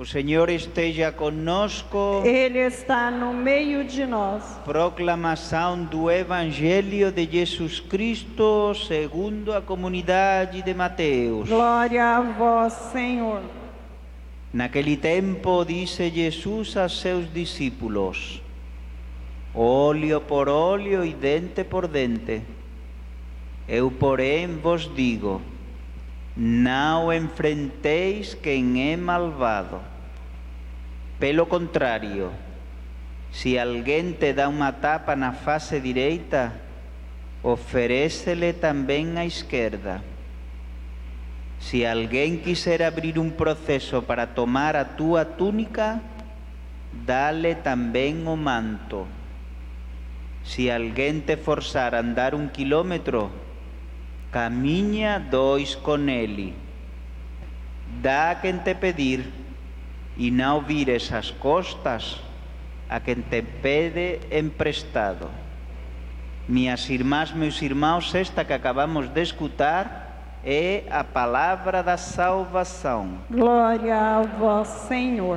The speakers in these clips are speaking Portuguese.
O Senhor esteja conosco. Ele está no meio de nós. Proclamação do Evangelho de Jesus Cristo segundo a comunidade de Mateus. Glória a vós, Senhor. Naquele tempo disse Jesus a seus discípulos: Olho por olho e dente por dente. Eu, porém, vos digo: não enfrenteis quem é malvado. Pelo contrário, se alguém te dá uma tapa na face direita, oferece-lhe também a esquerda. Se alguém quiser abrir um processo para tomar a tua túnica, dá-lhe também o manto. Se alguém te forçar a andar 1 quilômetro, caminha 2 com ele. Dá a quem te pedir, e não vires as costas a quem te pede emprestado. Minhas irmãs, meus irmãos, esta que acabamos de escutar é a palavra da salvação. Glória a vós, Senhor.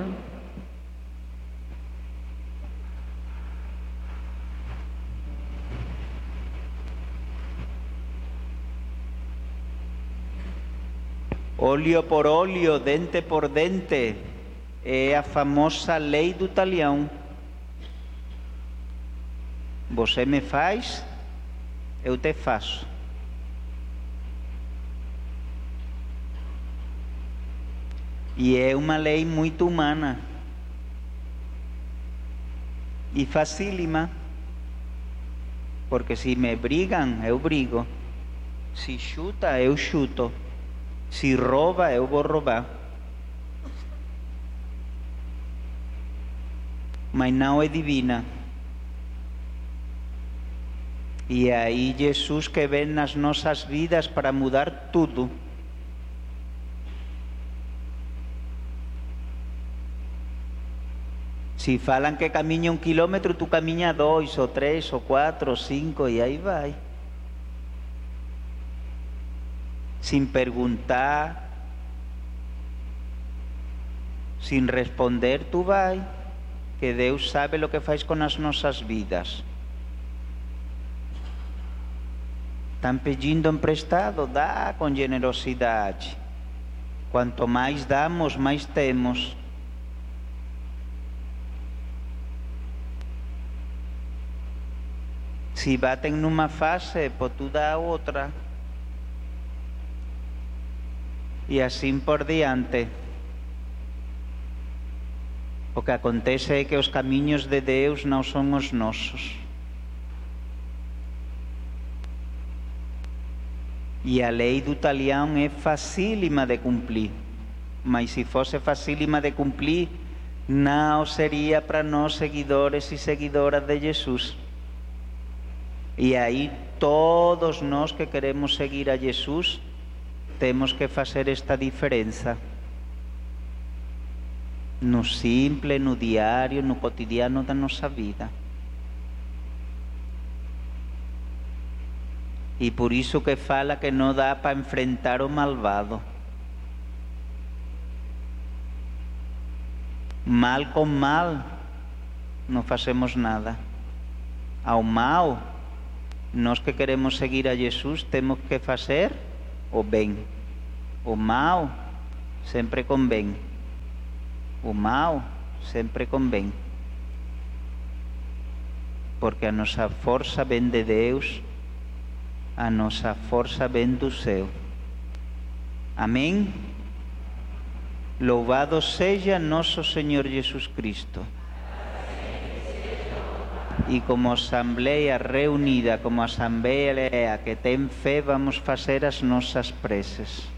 Olho por olho, dente por dente, é a famosa lei do talião. Você me faz, eu te faço. E é uma lei muito humana e facílima, porque se me brigam, eu brigo. Se chuta, eu chuto. Se rouba, eu vou roubar. Mas não é divina. E é aí Jesus que vem nas nossas vidas para mudar tudo. Se falam que caminha 1 quilômetro, tu caminha 2, ou 3, ou 4, ou 5, e aí vai. Sem perguntar, sem responder, tu vai. Que Deus sabe o que faz com as nossas vidas. Estão pedindo emprestado? Dá com generosidade. Quanto mais damos, mais temos. Se batem numa face, pô, tu dá outra. E assim por diante. O que acontece é que os caminhos de Deus não são os nossos. E a lei do talião é facílima de cumprir. Mas se fosse facílima de cumprir, não seria para nós seguidores e seguidoras de Jesus. E aí todos nós que queremos seguir a Jesus, temos que fazer esta diferença. No simples, no diário, no cotidiano da nossa vida. E por isso que fala que não dá para enfrentar o malvado. Mal com mal, não fazemos nada. Ao mal, nós que queremos seguir a Jesus, temos que fazer o bem. O mal sempre convém. O mal sempre convém. Porque a nossa força vem de Deus, a nossa força vem do céu. Amém? Louvado seja nosso Senhor Jesus Cristo. E como assembleia reunida, como assembleia que tem fé, vamos fazer as nossas preces.